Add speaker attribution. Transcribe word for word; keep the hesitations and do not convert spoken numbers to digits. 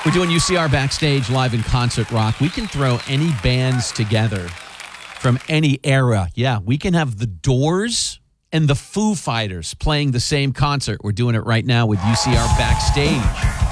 Speaker 1: We're doing U C R Backstage live in concert rock. We can throw any bands together from any era. Yeah, we can have the Doors and the Foo Fighters playing the same concert. We're doing it right now with U C R Backstage.